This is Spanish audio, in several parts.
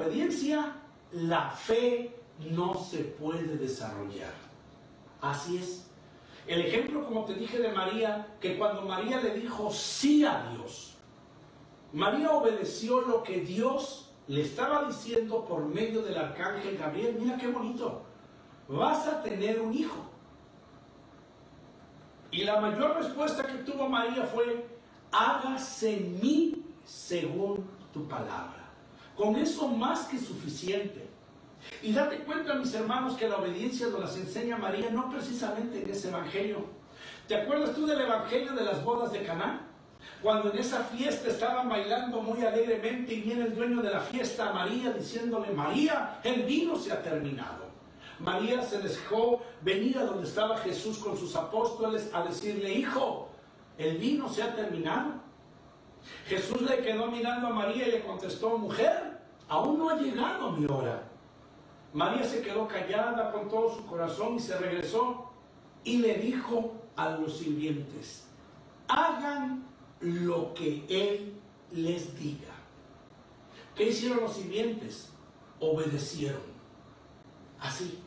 obediencia, la fe no se puede desarrollar. Así es. El ejemplo, como te dije, de María, que cuando María le dijo sí a Dios, María obedeció lo que Dios le estaba diciendo por medio del arcángel Gabriel. Mira qué bonito. Vas a tener un hijo. Y la mayor respuesta que tuvo María fue: hágase en mí según tu palabra. Con eso más que suficiente. Y date cuenta, mis hermanos, que la obediencia nos las enseña María no precisamente en ese evangelio. ¿Te acuerdas tú del evangelio de las bodas de Caná? Cuando en esa fiesta estaban bailando muy alegremente y viene el dueño de la fiesta a María diciéndole: María, el vino se ha terminado. María se dejó venir a donde estaba Jesús con sus apóstoles a decirle: hijo, el vino se ha terminado. Jesús le quedó mirando a María y le contestó: mujer, aún no ha llegado mi hora. María se quedó callada con todo su corazón y se regresó y le dijo a los sirvientes: hagan lo que Él les diga. ¿Qué hicieron los sirvientes? Obedecieron. Así.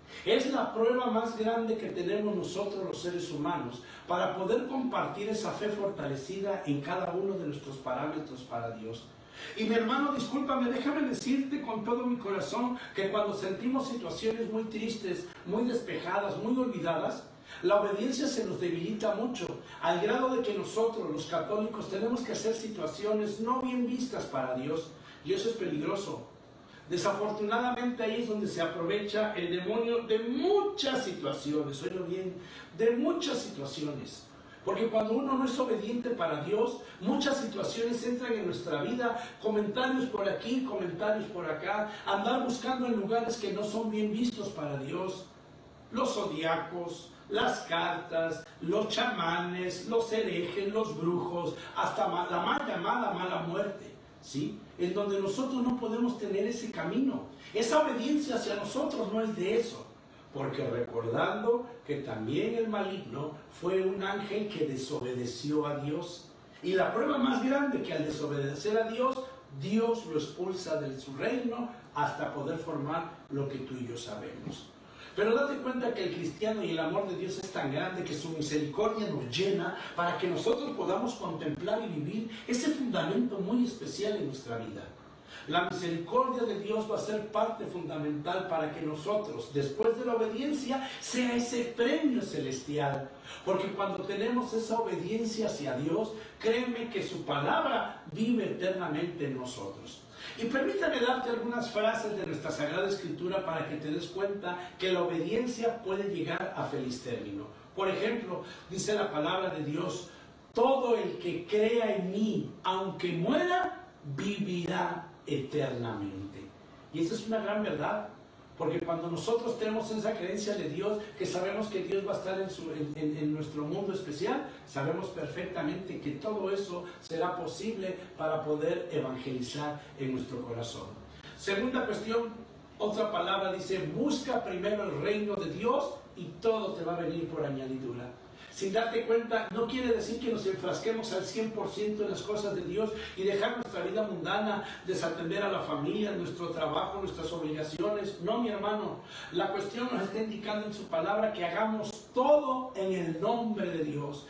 Es la prueba más grande que tenemos nosotros los seres humanos para poder compartir esa fe fortalecida en cada uno de nuestros parámetros para Dios. Y mi hermano, discúlpame, déjame decirte con todo mi corazón que cuando sentimos situaciones muy tristes, muy despejadas, muy olvidadas, la obediencia se nos debilita mucho, al grado de que nosotros, los católicos, tenemos que hacer situaciones no bien vistas para Dios, y eso es peligroso. Desafortunadamente ahí es donde se aprovecha el demonio de muchas situaciones, oílo bien, de muchas situaciones. Porque cuando uno no es obediente para Dios, muchas situaciones entran en nuestra vida, comentarios por aquí, comentarios por acá, andar buscando en lugares que no son bien vistos para Dios. Los zodiacos, las cartas, los chamanes, los herejes, los brujos, hasta la mal llamada mala muerte, ¿sí? En donde nosotros no podemos tener ese camino. Esa obediencia hacia nosotros no es de eso. Porque recordando que también el maligno fue un ángel que desobedeció a Dios. Y la prueba más grande que al desobedecer a Dios, Dios lo expulsa de su reino hasta poder formar lo que tú y yo sabemos. Pero date cuenta que el cristiano y el amor de Dios es tan grande que su misericordia nos llena para que nosotros podamos contemplar y vivir ese fundamento muy especial en nuestra vida. La misericordia de Dios va a ser parte fundamental para que nosotros, después de la obediencia, sea ese premio celestial. Porque cuando tenemos esa obediencia hacia Dios, créeme que su palabra vive eternamente en nosotros. Y permítame darte algunas frases de nuestra Sagrada Escritura para que te des cuenta que la obediencia puede llegar a feliz término. Por ejemplo, dice la palabra de Dios: todo el que crea en mí, aunque muera, vivirá eternamente. Y esa es una gran verdad, porque cuando nosotros tenemos esa creencia de Dios, que sabemos que Dios va a estar en nuestro mundo especial, sabemos perfectamente que todo eso será posible para poder evangelizar en nuestro corazón. Segunda cuestión, otra palabra dice: busca primero el reino de Dios y todo te va a venir por añadidura. Sin darte cuenta, no quiere decir que nos enfrasquemos al 100% en las cosas de Dios y dejar nuestra vida mundana, desatender a la familia, nuestro trabajo, nuestras obligaciones. No, mi hermano, la cuestión nos está indicando en su palabra que hagamos todo en el nombre de Dios.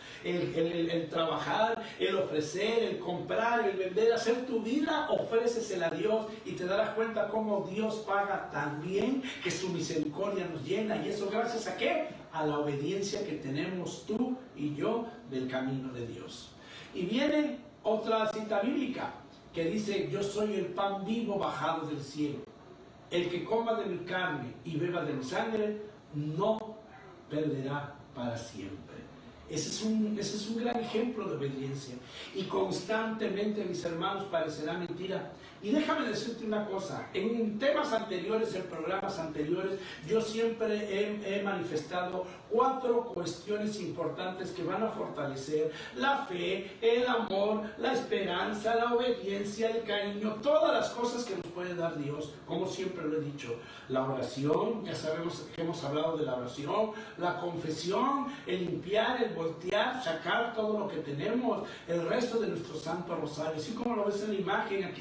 El trabajar, el ofrecer, el comprar, el vender, hacer tu vida, ofrécesela a Dios y te darás cuenta cómo Dios paga tan bien, que su misericordia nos llena. ¿Y eso gracias a qué? A la obediencia que tenemos tú y yo del camino de Dios. Y viene otra cita bíblica que dice: yo soy el pan vivo bajado del cielo. El que coma de mi carne y beba de mi sangre no perderá para siempre. Ese es un gran ejemplo de obediencia. Y constantemente, mis hermanos, parecerá mentira. Y déjame decirte una cosa: en temas anteriores, en programas anteriores, yo siempre he manifestado 4 cuestiones importantes que van a fortalecer la fe, el amor, la esperanza, la obediencia, el cariño, todas las cosas que nos puede dar Dios. Como siempre lo he dicho: la oración, ya sabemos que hemos hablado de la oración, la confesión, el limpiar, el voltear, sacar todo lo que tenemos, el resto de nuestro Santo Rosario. Así como lo ves en la imagen, aquí está María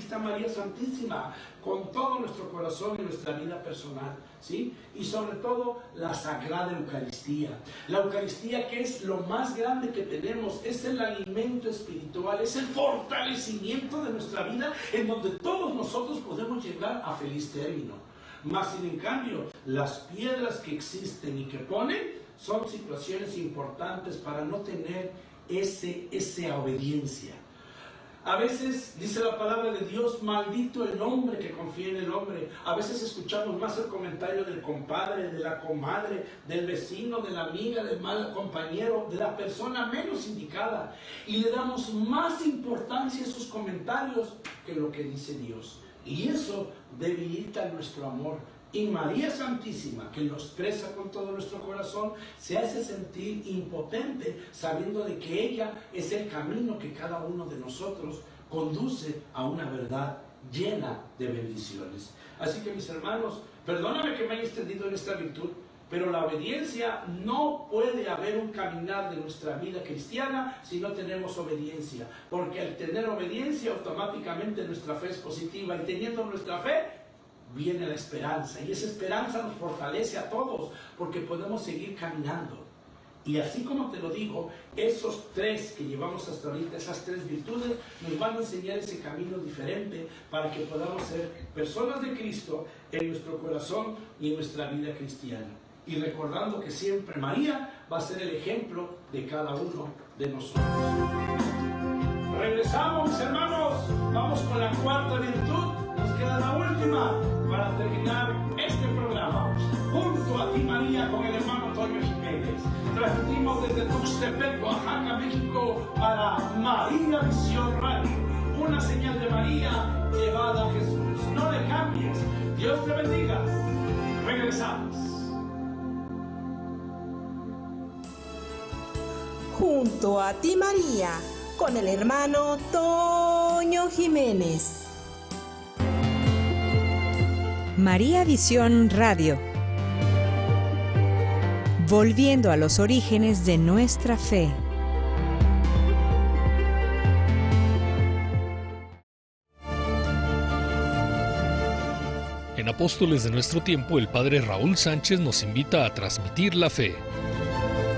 Santísima con todo nuestro corazón y nuestra vida personal, ¿sí? Y sobre todo la Sagrada Eucaristía. La Eucaristía, que es lo más grande que tenemos, es el alimento espiritual, es el fortalecimiento de nuestra vida, en donde todos nosotros podemos llegar a feliz término. Mas, sin en cambio, las piedras que existen y que ponen son situaciones importantes para no tener esa obediencia. A veces dice la palabra de Dios, maldito el hombre que confía en el hombre. A veces escuchamos más el comentario del compadre, de la comadre, del vecino, de la amiga, del mal compañero, de la persona menos indicada. Y le damos más importancia a esos comentarios que lo que dice Dios. Y eso debilita nuestro amor. Y María Santísima, que lo expresa con todo nuestro corazón, se hace sentir impotente sabiendo de que ella es el camino que cada uno de nosotros conduce a una verdad llena de bendiciones. Así que, mis hermanos, perdóname que me haya extendido en esta virtud, pero la obediencia, no puede haber un caminar de nuestra vida cristiana si no tenemos obediencia, porque al tener obediencia automáticamente nuestra fe es positiva, y teniendo nuestra fe viene la esperanza, y esa esperanza nos fortalece a todos porque podemos seguir caminando. Y así como te lo digo, esos tres que llevamos hasta ahorita, esas tres virtudes, nos van a enseñar ese camino diferente para que podamos ser personas de Cristo en nuestro corazón y en nuestra vida cristiana. Y recordando que siempre María va a ser el ejemplo de cada uno de nosotros. Regresamos, mis hermanos, vamos con la cuarta virtud. Nos queda la última para terminar este programa. Junto a ti, María, con el hermano Toño Jiménez. Transmitimos desde Tuxtepec, Oaxaca, México, para María Visión Radio. Una señal de María llevada a Jesús. No le cambies. Dios te bendiga. Regresamos. Junto a ti, María, con el hermano Toño Jiménez. María Visión Radio. Volviendo a los orígenes de nuestra fe. En Apóstoles de Nuestro Tiempo, el padre Raúl Sánchez nos invita a transmitir la fe.